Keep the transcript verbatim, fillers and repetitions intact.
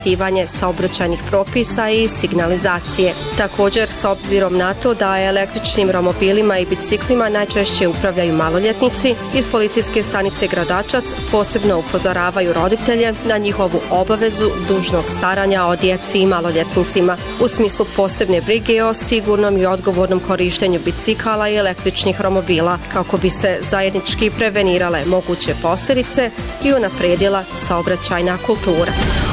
poštivanje saobraćajnih propisa i signalizacije. Također, s obzirom na to da električnim romobilima i biciklima najčešće upravljaju maloljetnici, iz policijske stanice Gradačac posebno upozoravaju roditelje na njihovu obavezu dužnog staranja o djeci i maloljetnicima u smislu posebne brige o sigurnom i odgovornom korištenju bicikala i električnih romobila kako bi se zajednički prevenirale moguće posljedice i unaprijedila saobraćajna kultura.